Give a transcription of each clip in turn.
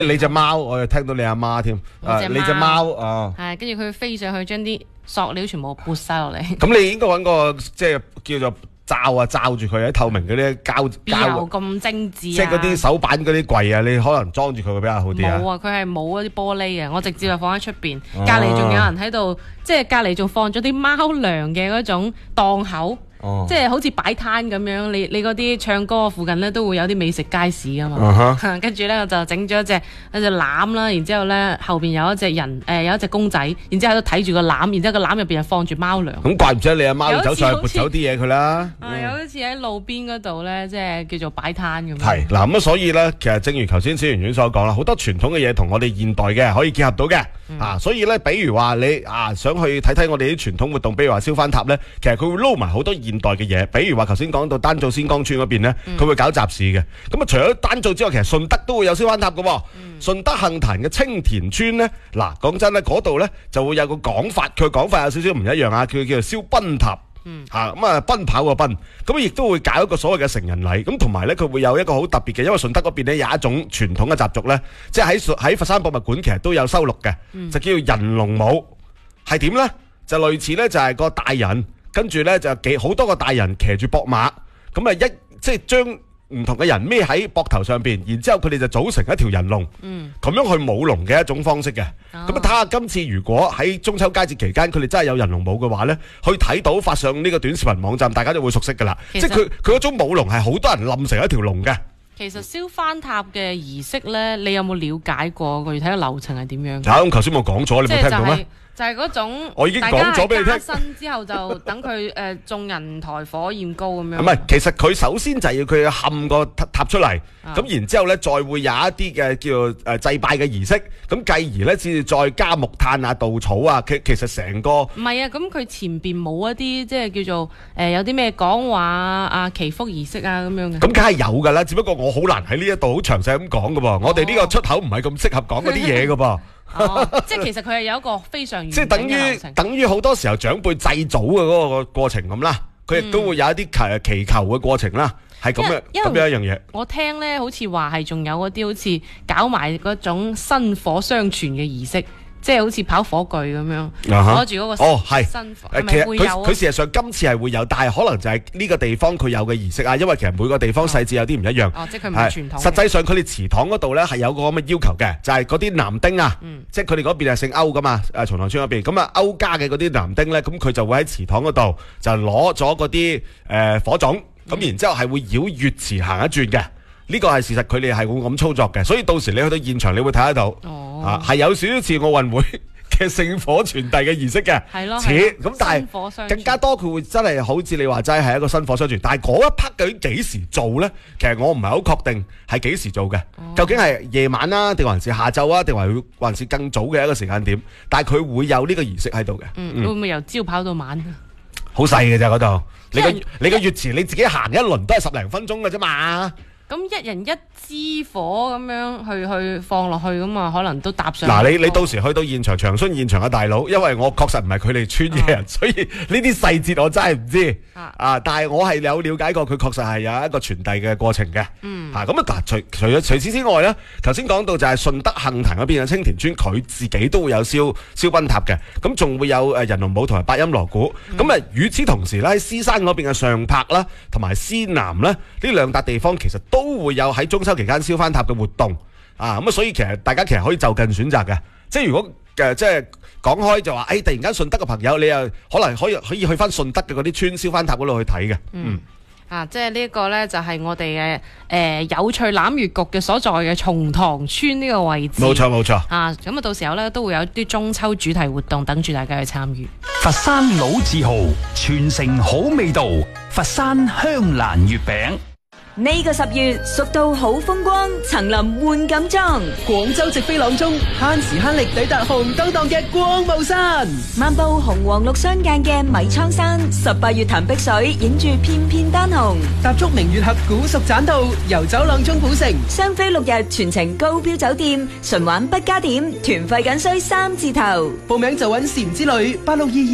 你隻貓，我又聽到你阿媽添。你隻貓啊， 係跟住佢飛上去，將啲塑料全部撥晒落嚟。 咁你應該揾個即係叫做罩住佢喺透明嗰啲膠。 邊有咁精緻啊？ 即係嗰啲手板嗰啲櫃啊，你可能裝住佢會比較好啲啊。 冇啊，佢係冇嗰啲玻璃嘅，我直接就放喺出邊。隔離仲有人喺度，即係隔離仲放咗啲貓糧嘅嗰種檔口。即係好似擺攤咁樣，你嗰啲唱歌附近咧都會有啲美食街市噶嘛。跟住咧我就整咗一隻籃啦，然之後咧後邊有一隻人有一隻公仔，然之後喺度睇住個籃，然之後個籃入邊又放住貓糧。 咁怪唔知你阿貓走上去撥走啲嘢佢啦。 有一次喺路邊嗰度咧，即係叫做擺攤咁。 係嗱咁所以咧，其實正如頭先小圓圓所講啦，好多傳統嘅嘢同我哋現代嘅可以結合到嘅。所以咧，比如話你想去睇睇我哋啲傳統活動，比如話燒番塔咧，其實佢會撈埋好多現代嘅嘢，比如話頭先講到丹灶仙崗村嗰邊咧，佢會搞集市嘅。咁除咗丹灶之外，其實順德都會有燒番塔嘅喎。順德杏壇嘅青田村咧，嗱講真咧，嗰度咧就會有個講法，佢講法有少少唔一樣啊，佢叫做燒奔塔。奔跑個奔，咁亦都會搞一個所謂嘅成人禮，咁同埋咧佢會有一個好特別嘅，因為順德嗰邊咧有一種傳統嘅習俗咧，即係喺佛山博物館其實都有收錄嘅，就叫人龍舞，係點咧？就類似咧就係個大人，跟住咧就好多個大人騎住膊馬，咁即係將唔同嘅人孭喺膊頭上邊，然之後佢哋就組成一條人龍，咁樣去舞龍嘅一種方式嘅。咁睇下今次如果喺中秋佳節期間，佢哋真係有人龍舞嘅話呢，去睇到發上呢個短視頻網站，大家就會熟悉噶啦。即係佢嗰種舞龍係好多人冧成一條龍嘅。 其實燒番塔嘅儀式呢，你有冇了解過具體嘅流程係點樣？ 咁頭先我講咗，你冇聽到咩？ 就係嗰種， 我已經講咗俾你聽。 加身之後就等佢眾人抬火焰膏咁樣。 唔係，其實佢首先就係要佢冚個塔出嚟，咁然之後咧，再會有一啲嘅叫做祭拜嘅儀式，咁繼而咧先至再加木炭啊、稻草啊。其實成個唔係啊，咁佢前邊冇一啲即係叫做有啲咩講話啊、祈福儀式啊咁樣嘅。咁梗係有㗎啦，只不過我好難喺呢一度好詳細咁講㗎噃。我哋呢個出口唔係咁適合講嗰啲嘢㗎噃。 即係其實佢係有一個非常完整即嘅流程， 係等於好多時候長輩祭祖嘅嗰個過程咁啦，佢亦都會有一啲祈求嘅過程啦，係咁樣一樣嘢。 我聽咧好似話係仲有嗰啲好似搞埋嗰種薪火相傳嘅儀式。即係好似跑火炬咁樣，攞住嗰個新火，係咪會有？佢事實上今次係會有，但係可能就係呢個地方佢有嘅儀式啊，因為其實每個地方細節有啲唔一樣。即係佢唔係傳統。 實際上佢哋祠堂嗰度咧係有個咁嘅要求嘅，就係嗰啲男丁啊，即係佢哋嗰邊係姓歐噶嘛，松塘村嗰邊，咁啊歐家嘅嗰啲男丁咧，咁佢就會喺祠堂嗰度就攞咗嗰啲火種，咁然之後係會繞月祠行一轉嘅。呢個係事實，佢哋係會咁操作嘅，所以到時你去到現場，你會睇得到，係有少少似奧運會嘅聖火傳遞嘅儀式嘅，似咁，但係更加多佢會真係好似你話齋係一個薪火相傳，但係嗰一 part 究竟幾時做呢？其實我唔係好確定係幾時做嘅，究竟係夜晚啦，定還是下晝啊，定還是更早嘅一個時間點？但係佢會有呢個儀式喺度嘅。 會唔會由朝跑到晚？ 好細嘅咋嗰度，你個月池你自己行一輪都係10零分鐘嘅啫嘛。 咁一人一支火咁樣去放落去咁啊，可能都搭上。 嗱，你到時去到現場長春現場嘅大佬，因為我確實唔係佢哋村嘅人，所以呢啲細節我真係唔知。但係我係有了解過，佢確實係有一個傳遞嘅過程嘅。咁啊，除此之外咧，頭先講到就係順德杏壇嗰邊嘅青田村，佢自己都會有燒奔塔嘅，咁仲會有人龍舞同埋八音鑼鼓。咁啊，與此同時咧，喺獅山嗰邊嘅上柏啦，同埋獅南咧，呢兩笪地方其實都會有喺中秋期間燒番塔嘅活動咁啊，所以其實大家其實可以就近選擇嘅，即係如果即係講開就話，突然間順德嘅朋友，你又可能可以去翻順德嘅嗰啲村燒番塔嗰度去睇嘅。 即係呢個呢，就係我哋嘅有趣攬月局嘅所在嘅松塘村呢個位置。冇錯。咁啊，到時候呢，都會有啲中秋主題活動等住大家去參與。 佛山老字號，傳承好味道，佛山香蘭月餅。 呢個10月，蜀道好風光，層林換錦裝。 廣州直飛朗中，慳時慳力抵達紅當當嘅光霧山。 漫步紅黃綠相間嘅米倉山，18月潭碧水，影住片片丹紅。 踏足明月峽古蜀棧道，遊走朗中古城。 雙飛6日，全程高標酒店，純玩不加點，團費僅需3字頭。 報名就揾禪之旅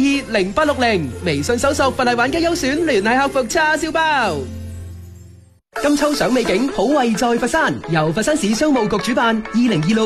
86220860，微信搜索佛系玩家優選聯繫客服叉燒包。 金秋賞美景，好惠在佛山。由佛山市商務局主辦，2026